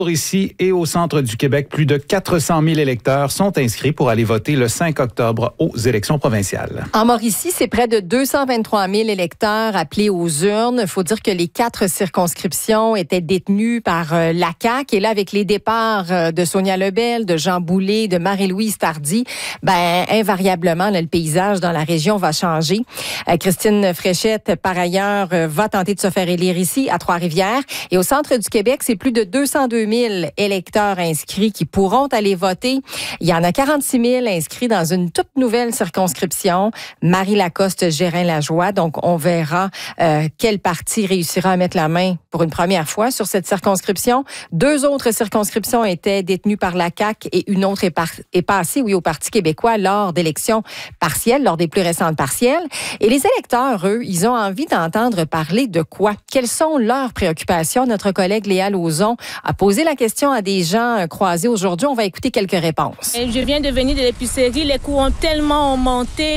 Ici et au centre du Québec, plus de 400 000 électeurs sont inscrits pour aller voter le 5 octobre aux élections provinciales. En Mauricie, c'est près de 223 000 électeurs appelés aux urnes. Il faut dire que les 4 circonscriptions étaient détenues par la CAQ. Et là, avec les départs de Sonia Lebel, de Jean Boulet, de Marie-Louise Tardy, invariablement, là, le paysage dans la région va changer. Christine Fréchette, par ailleurs, va tenter de se faire élire ici, à Trois-Rivières. Et au centre du Québec, c'est plus de 202 000 électeurs inscrits qui pourront aller voter. Il y en a 46 000 inscrits dans une toute nouvelle circonscription, Marie-Lacoste-Gérin-Lajoie. Donc, on verra quel parti réussira à mettre la main pour une première fois sur cette circonscription. 2 autres circonscriptions étaient détenues par la CAQ et une autre est passée, au Parti québécois lors d'élections partielles, lors des plus récentes partielles. Et les électeurs, eux, ils ont envie d'entendre parler de quoi? Quelles sont leurs préoccupations? Notre collègue Léa Lauzon a posé la question à des gens croisés aujourd'hui. On va écouter quelques réponses. Je viens de venir de l'épicerie. Les coûts ont tellement augmenté.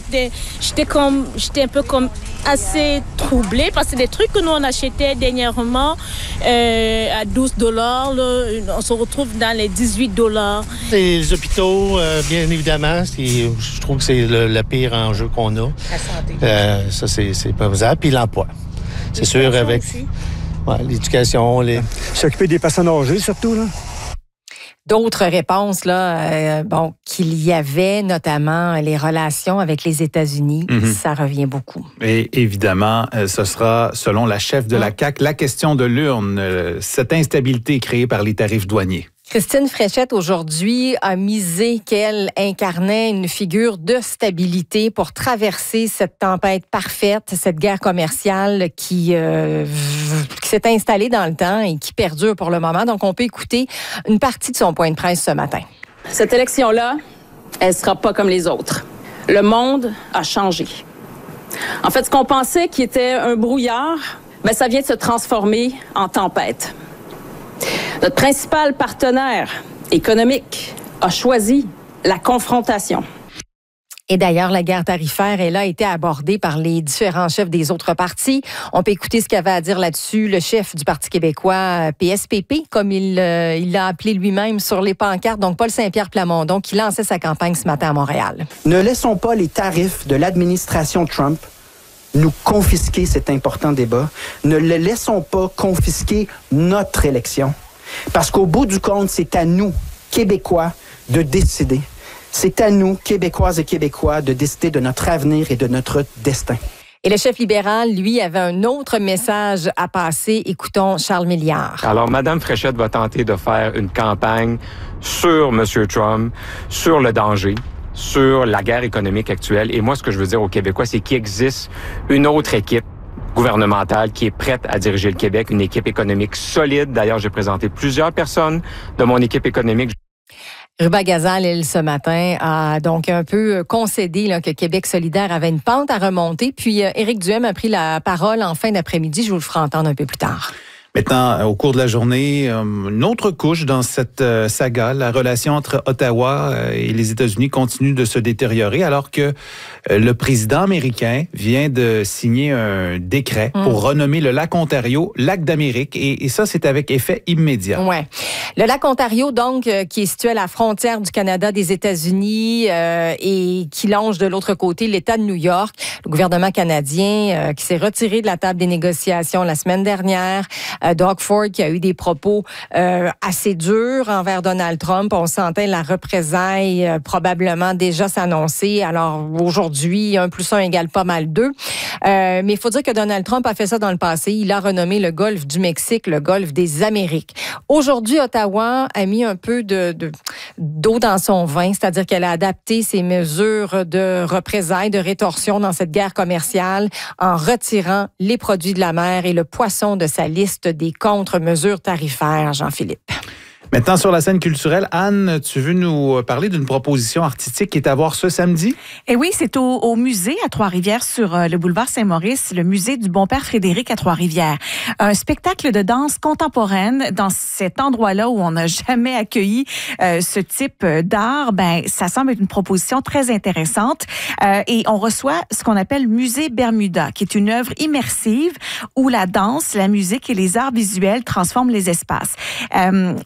J'étais un peu comme assez troublée parce que des trucs que nous on achetait dernièrement à $12, on se retrouve dans les $18. Les hôpitaux, bien évidemment, je trouve que c'est le pire enjeu qu'on a. La santé. Ça, c'est pas faisable. Puis l'emploi. C'est sûr, avec l'éducation, s'occuper des personnes âgées surtout, là. D'autres réponses, là, qu'il y avait notamment les relations avec les États-Unis. Ça revient beaucoup. Et évidemment, ce sera, selon la chef de la CAQ, la question de l'urne, cette instabilité créée par les tarifs douaniers. Christine Fréchette, aujourd'hui, a misé qu'elle incarnait une figure de stabilité pour traverser cette tempête parfaite, cette guerre commerciale qui s'est installée dans le temps et qui perdure pour le moment. Donc, on peut écouter une partie de son point de presse ce matin. Cette élection-là, elle sera pas comme les autres. Le monde a changé. En fait, ce qu'on pensait qui était un brouillard, ça vient de se transformer en tempête. Notre principal partenaire économique a choisi la confrontation. Et d'ailleurs, la guerre tarifaire, elle a été abordée par les différents chefs des autres partis. On peut écouter ce qu'avait à dire là-dessus le chef du Parti québécois, PSPP, comme il l'a appelé lui-même sur les pancartes. Donc, Paul Saint-Pierre Plamondon, qui lançait sa campagne ce matin à Montréal. Ne laissons pas les tarifs de l'administration Trump nous confisquer cet important débat. Ne le laissons pas confisquer notre élection. Parce qu'au bout du compte, c'est à nous, Québécois, de décider. C'est à nous, Québécoises et Québécois, de décider de notre avenir et de notre destin. Et le chef libéral, lui, avait un autre message à passer. Écoutons Charles Milliard. Alors, Mme Fréchette va tenter de faire une campagne sur M. Trump, sur le danger, sur la guerre économique actuelle. Et moi, ce que je veux dire aux Québécois, c'est qu'il existe une autre équipe gouvernementale qui est prête à diriger le Québec, une équipe économique solide. D'ailleurs, j'ai présenté plusieurs personnes de mon équipe économique. Ruba Gazal, elle, ce matin, a donc un peu concédé là, que Québec solidaire avait une pente à remonter. Puis Éric Duhem a pris la parole en fin d'après-midi. Je vous le ferai entendre un peu plus tard. Maintenant, au cours de la journée, une autre couche dans cette saga, la relation entre Ottawa et les États-Unis continue de se détériorer alors que le président américain vient de signer un décret pour renommer le lac Ontario lac d'Amérique et ça, c'est avec effet immédiat. Ouais. Le lac Ontario, donc, qui est situé à la frontière du Canada, des États-Unis et qui longe de l'autre côté l'État de New York. Le gouvernement canadien qui s'est retiré de la table des négociations la semaine dernière. Doug Ford qui a eu des propos assez durs envers Donald Trump. On sentait la représaille probablement déjà s'annoncer. Alors aujourd'hui, 1 + 1 égale pas mal 2. Mais il faut dire que Donald Trump a fait ça dans le passé. Il a renommé le golfe du Mexique le golfe des Amériques. Aujourd'hui, Ottawa a mis un peu d'eau dans son vin, c'est-à-dire qu'elle a adapté ses mesures de représailles, de rétorsion dans cette guerre commerciale en retirant les produits de la mer et le poisson de sa liste des contre-mesures tarifaires, Jean-Philippe. Maintenant, sur la scène culturelle, Anne, tu veux nous parler d'une proposition artistique qui est à voir ce samedi? Et oui, c'est au musée à Trois-Rivières, sur le boulevard Saint-Maurice, le musée du Bon-Père Frédéric à Trois-Rivières. Un spectacle de danse contemporaine dans cet endroit-là où on n'a jamais accueilli ce type d'art. Ben, ça semble être une proposition très intéressante. Et on reçoit ce qu'on appelle Musée Bermuda, qui est une œuvre immersive où la danse, la musique et les arts visuels transforment les espaces.